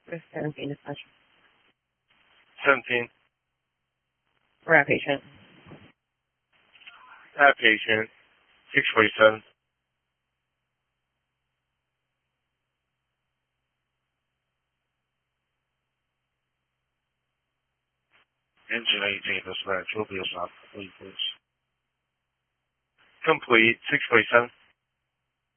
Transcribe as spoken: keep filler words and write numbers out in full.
Risk seventeen dispatch. seventeen. We're at patient. At patient. six forty-seven. Engine eighteen dispatch. Will be assigned. Complete, please. Complete. six forty-seven.